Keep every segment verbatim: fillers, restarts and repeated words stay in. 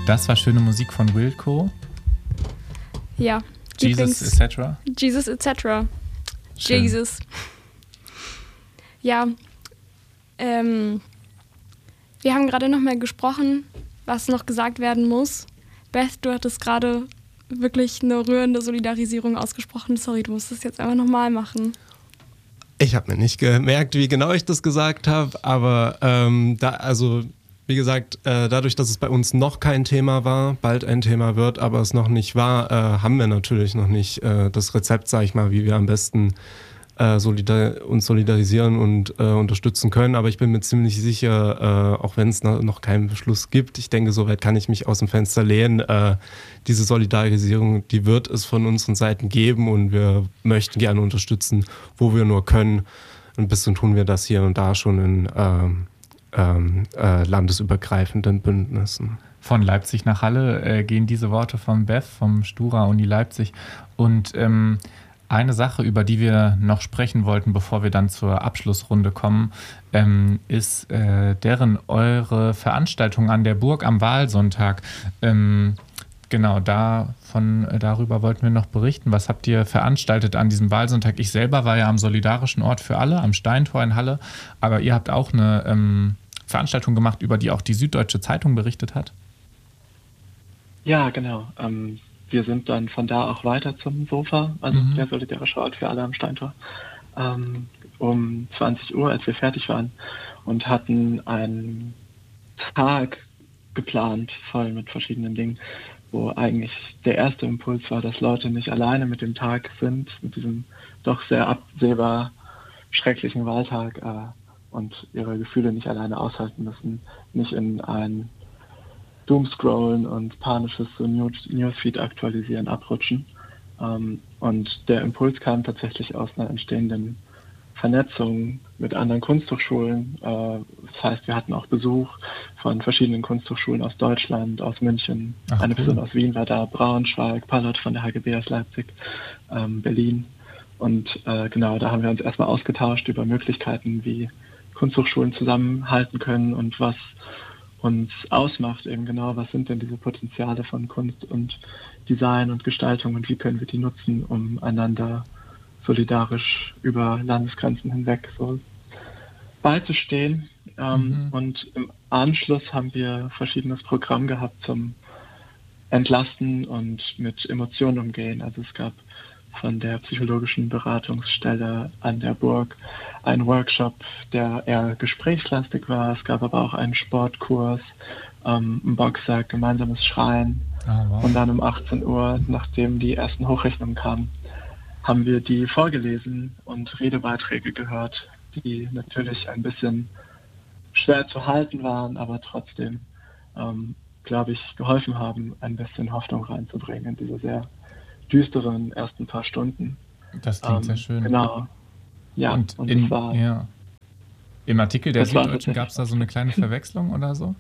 Das war schöne Musik von Wilco. Ja. Jesus et cetera. Jesus et cetera. Jesus. Ja. Ähm, wir haben gerade noch mal gesprochen, was noch gesagt werden muss. Beth, du hattest gerade wirklich eine rührende Solidarisierung ausgesprochen. Sorry, du musst es jetzt einfach nochmal machen. Ich habe mir nicht gemerkt, wie genau ich das gesagt habe, aber ähm, da, also wie gesagt, äh, dadurch, dass es bei uns noch kein Thema war, bald ein Thema wird, aber es noch nicht war, äh, haben wir natürlich noch nicht äh, das Rezept, sag ich mal, wie wir am besten äh, solidar- uns solidarisieren und äh, unterstützen können. Aber ich bin mir ziemlich sicher, äh, auch wenn es noch keinen Beschluss gibt, ich denke, soweit kann ich mich aus dem Fenster lehnen, äh, diese Solidarisierung, die wird es von unseren Seiten geben und wir möchten gerne unterstützen, wo wir nur können. Ein bisschen tun wir das hier und da schon in ähm, ähm, äh, landesübergreifenden Bündnissen. Von Leipzig nach Halle äh, gehen diese Worte von Beth, vom Stura Uni Leipzig. Und ähm, eine Sache, über die wir noch sprechen wollten, bevor wir dann zur Abschlussrunde kommen, ähm, ist äh, deren eure Veranstaltung an der Burg am Wahlsonntag. Ähm, genau, davon, äh, darüber wollten wir noch berichten. Was habt ihr veranstaltet an diesem Wahlsonntag? Ich selber war ja am Solidarischen Ort für alle, am Steintor in Halle, aber ihr habt auch eine ähm, Veranstaltung gemacht, über die auch die Süddeutsche Zeitung berichtet hat. Ja, genau. Ähm, wir sind dann von da auch weiter zum Sofa, also mhm. der Solidarische Ort für alle am Steintor, ähm, um zwanzig Uhr, als wir fertig waren und hatten einen Tag geplant, voll mit verschiedenen Dingen, wo eigentlich der erste Impuls war, dass Leute nicht alleine mit dem Tag sind, mit diesem doch sehr absehbar schrecklichen Wahltag äh, und ihre Gefühle nicht alleine aushalten müssen, nicht in ein Doomscrollen und panisches Newsfeed aktualisieren, abrutschen. Ähm, und der Impuls kam tatsächlich aus einer entstehenden Vernetzung mit anderen Kunsthochschulen. Äh, das heißt, wir hatten auch Besuch von verschiedenen Kunsthochschulen aus Deutschland, aus München. Ach, Eine cool. Person aus Wien war da, Braunschweig, Palot von der H G B aus Leipzig, ähm, Berlin. Und äh, genau, da haben wir uns erstmal ausgetauscht über Möglichkeiten, wie Kunsthochschulen zusammenhalten können und was uns ausmacht eben genau, was sind denn diese Potenziale von Kunst und Design und Gestaltung und wie können wir die nutzen, um einander solidarisch über Landesgrenzen hinweg so beizustehen. Ähm, mhm. Und im Anschluss haben wir verschiedenes Programm gehabt zum Entlasten und mit Emotionen umgehen. Also es gab von der psychologischen Beratungsstelle an der Burg einen Workshop, der eher gesprächslastig war. Es gab aber auch einen Sportkurs, ähm, ein Boxsack, gemeinsames Schreien. Oh, wow. Und dann um achtzehn Uhr, nachdem die ersten Hochrechnungen kamen, haben wir die vorgelesen und Redebeiträge gehört, die natürlich ein bisschen schwer zu halten waren, aber trotzdem, ähm, glaube ich, geholfen haben, ein bisschen Hoffnung reinzubringen in diese sehr düsteren ersten paar Stunden. Das klingt ähm, sehr schön. Genau. Ja, und, und in, war, ja. im Artikel der Süddeutschen gab es da so eine schön. kleine Verwechslung oder so?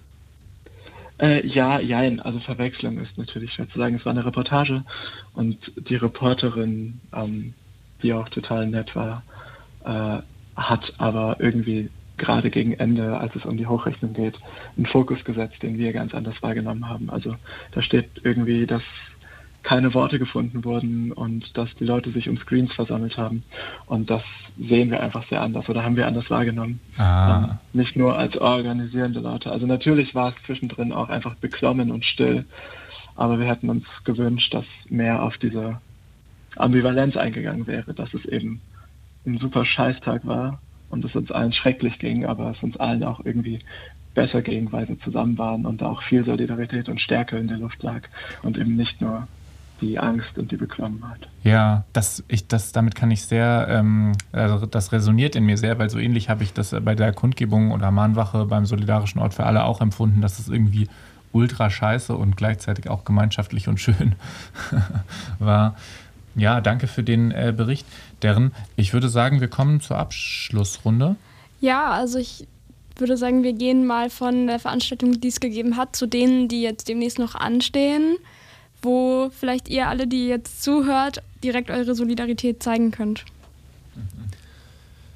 Äh, ja, jein. Also Verwechslung ist natürlich schwer zu sagen. Es war eine Reportage und die Reporterin, ähm, die auch total nett war, äh, hat aber irgendwie gerade gegen Ende, als es um die Hochrechnung geht, einen Fokus gesetzt, den wir ganz anders wahrgenommen haben. Also da steht irgendwie, dass keine Worte gefunden wurden und dass die Leute sich um Screens versammelt haben. Und das sehen wir einfach sehr anders oder haben wir anders wahrgenommen. Ah. Ähm, nicht nur als organisierende Leute. Also natürlich war es zwischendrin auch einfach beklommen und still, aber wir hätten uns gewünscht, dass mehr auf diese Ambivalenz eingegangen wäre, dass es eben ein super Scheißtag war und es uns allen schrecklich ging, aber es uns allen auch irgendwie besser ging, weil wir zusammen waren und da auch viel Solidarität und Stärke in der Luft lag und eben nicht nur die Angst und die Beklommenheit. Ja, das, ich, das, damit kann ich sehr, ähm, also das resoniert in mir sehr, weil so ähnlich habe ich das bei der Kundgebung oder Mahnwache beim Solidarischen Ort für alle auch empfunden, dass es irgendwie ultra scheiße und gleichzeitig auch gemeinschaftlich und schön war. Ja, danke für den äh, Bericht, Darren. Ich würde sagen, wir kommen zur Abschlussrunde. Ja, also ich würde sagen, wir gehen mal von der Veranstaltung, die es gegeben hat, zu denen, die jetzt demnächst noch anstehen, wo vielleicht ihr alle, die jetzt zuhört, direkt eure Solidarität zeigen könnt.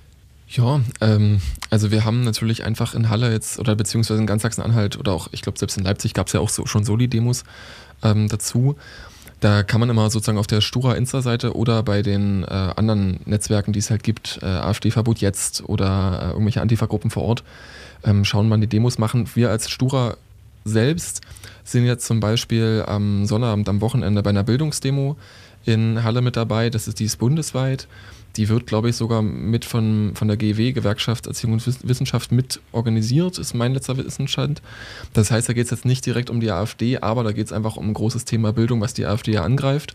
Ja, ähm, also wir haben natürlich einfach in Halle jetzt oder beziehungsweise in ganz Sachsen-Anhalt oder auch, ich glaube selbst in Leipzig gab es ja auch so, schon Soli-Demos ähm, dazu. Da kann man immer sozusagen auf der Stura Insta-Seite oder bei den äh, anderen Netzwerken, die es halt gibt, äh, AfD-Verbot jetzt oder äh, irgendwelche Antifa-Gruppen vor Ort, ähm, schauen, wann die Demos machen. Wir als Stura selbst sind jetzt zum Beispiel am Sonnabend, am Wochenende bei einer Bildungsdemo in Halle mit dabei. Das ist dies bundesweit. Die wird, glaube ich, sogar mit von, von der G E W, Gewerkschaft Erziehung und Wissenschaft, mit organisiert, ist mein letzter Wissensstand. Das heißt, da geht es jetzt nicht direkt um die AfD, aber da geht es einfach um ein großes Thema Bildung, was die AfD ja angreift.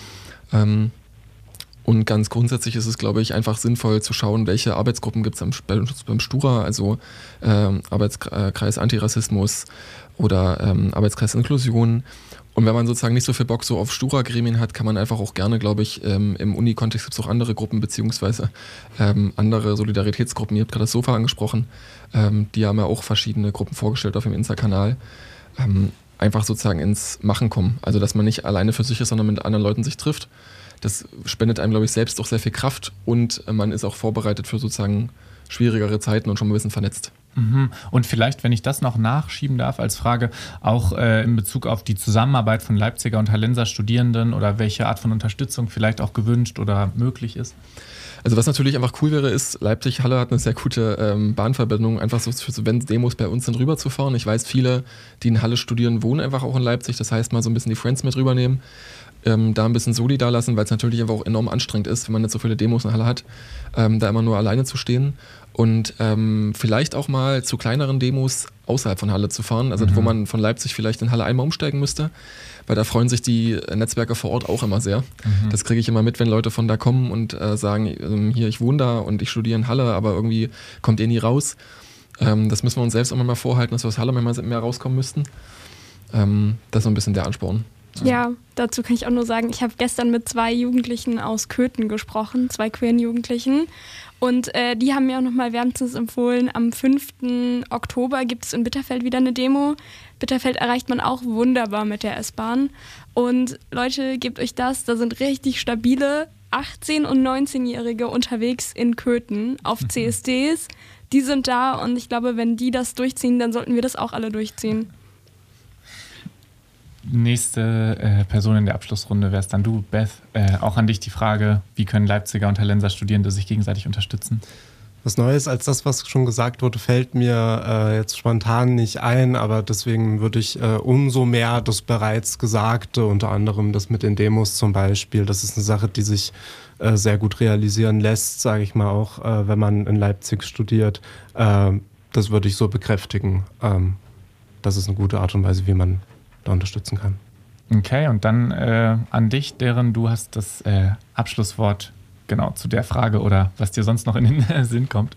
Ähm, und ganz grundsätzlich ist es, glaube ich, einfach sinnvoll zu schauen, welche Arbeitsgruppen gibt es beim, beim Stura, also ähm, Arbeitskreis Antirassismus oder ähm, Arbeitskreis Inklusion. Und wenn man sozusagen nicht so viel Bock so auf Stura-Gremien hat, kann man einfach auch gerne, glaube ich, ähm, im Uni-Kontext gibt es auch andere Gruppen, beziehungsweise ähm, andere Solidaritätsgruppen. Ihr habt gerade das Sofa angesprochen. Ähm, die haben ja auch verschiedene Gruppen vorgestellt auf dem Insta-Kanal. Ähm, einfach sozusagen ins Machen kommen. Also, dass man nicht alleine für sich ist, sondern mit anderen Leuten sich trifft. Das spendet einem, glaube ich, selbst auch sehr viel Kraft und äh, man ist auch vorbereitet für sozusagen schwierigere Zeiten und schon mal ein bisschen vernetzt. Und vielleicht, wenn ich das noch nachschieben darf als Frage, auch äh, in Bezug auf die Zusammenarbeit von Leipziger und Hallenser Studierenden oder welche Art von Unterstützung vielleicht auch gewünscht oder möglich ist? Also was natürlich einfach cool wäre, ist, Leipzig-Halle hat eine sehr gute ähm, Bahnverbindung, einfach so, für, wenn Demos bei uns sind, rüberzufahren. Ich weiß, viele, die in Halle studieren, wohnen einfach auch in Leipzig. Das heißt, mal so ein bisschen die Friends mit rübernehmen, ähm, da ein bisschen Soli da lassen, weil es natürlich einfach auch enorm anstrengend ist, wenn man jetzt so viele Demos in Halle hat, ähm, da immer nur alleine zu stehen. Und ähm, vielleicht auch mal zu kleineren Demos außerhalb von Halle zu fahren, also mhm. wo man von Leipzig vielleicht in Halle einmal umsteigen müsste, weil da freuen sich die Netzwerke vor Ort auch immer sehr. Mhm. Das kriege ich immer mit, wenn Leute von da kommen und äh, sagen, äh, hier, ich wohne da und ich studiere in Halle, aber irgendwie kommt ihr nie raus. Ähm, das müssen wir uns selbst auch mal vorhalten, dass wir aus Halle mal mehr rauskommen müssten. Ähm, das ist so ein bisschen der Ansporn. Ja, dazu kann ich auch nur sagen, ich habe gestern mit zwei Jugendlichen aus Köthen gesprochen, zwei queeren Jugendlichen. Und äh, die haben mir auch nochmal wärmstens empfohlen, am fünften Oktober gibt es in Bitterfeld wieder eine Demo. Bitterfeld erreicht man auch wunderbar mit der S-Bahn. Und Leute, gebt euch das, da sind richtig stabile achtzehn- und neunzehnjährige unterwegs in Köthen auf C S Ds. Die sind da und ich glaube, wenn die das durchziehen, dann sollten wir das auch alle durchziehen. Nächste äh, Person in der Abschlussrunde wärst dann du, Beth. Äh, auch an dich die Frage, wie können Leipziger und Hallenser Studierende sich gegenseitig unterstützen? Was Neues als das, was schon gesagt wurde, fällt mir äh, jetzt spontan nicht ein, aber deswegen würde ich äh, umso mehr das bereits Gesagte, unter anderem das mit den Demos zum Beispiel, das ist eine Sache, die sich äh, sehr gut realisieren lässt, sage ich mal auch, äh, wenn man in Leipzig studiert. Äh, das würde ich so bekräftigen. Ähm, das ist eine gute Art und Weise, wie man da unterstützen kann. Okay, und dann äh, an dich, deren du hast das äh, Abschlusswort genau zu der Frage oder was dir sonst noch in den Sinn kommt.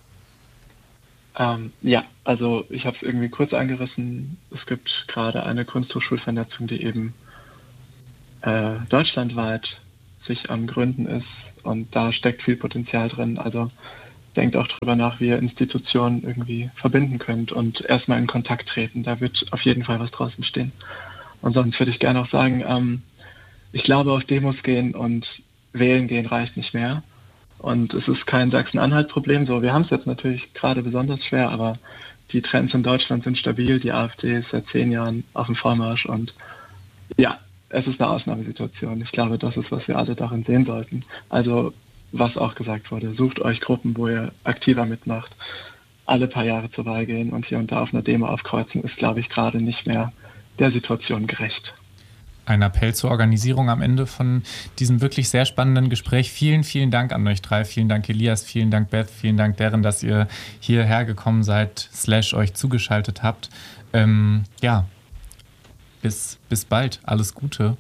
Ähm, ja, also ich habe es irgendwie kurz angerissen. Es gibt gerade eine Kunsthochschulvernetzung, die eben äh, deutschlandweit sich am Gründen ist und da steckt viel Potenzial drin. Also denkt auch darüber nach, wie ihr Institutionen irgendwie verbinden könnt und erstmal in Kontakt treten. Da wird auf jeden Fall was draus entstehen. Und sonst würde ich gerne auch sagen, ähm, ich glaube, auf Demos gehen und wählen gehen reicht nicht mehr. Und es ist kein Sachsen-Anhalt-Problem. So, wir haben es jetzt natürlich gerade besonders schwer, aber die Trends in Deutschland sind stabil. Die AfD ist seit zehn Jahren auf dem Vormarsch und ja, es ist eine Ausnahmesituation. Ich glaube, das ist, was wir alle darin sehen sollten. Also was auch gesagt wurde, sucht euch Gruppen, wo ihr aktiver mitmacht. Alle paar Jahre zur Wahl gehen und hier und da auf einer Demo aufkreuzen, ist, glaube ich, gerade nicht mehr der Situation gerecht. Ein Appell zur Organisierung am Ende von diesem wirklich sehr spannenden Gespräch. Vielen, vielen Dank an euch drei. Vielen Dank, Elias. Vielen Dank, Beth. Vielen Dank, Darren, dass ihr hierher gekommen seid, slash euch zugeschaltet habt. Ähm, ja, bis, bis bald. Alles Gute.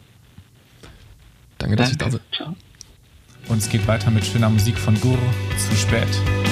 Danke, dass ich da bin. Ciao. Und es geht weiter mit schöner Musik von Gur. Zu spät.